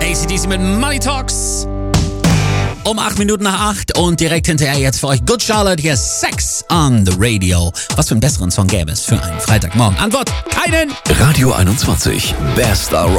AC/DC mit Money Talks. Um 8 Minuten nach 8 und direkt hinterher jetzt für euch Good Charlotte, hier Sex on the Radio. Was für einen besseren Song gäbe es für einen Freitagmorgen? Antwort, keinen! Radio 21, Best Rock.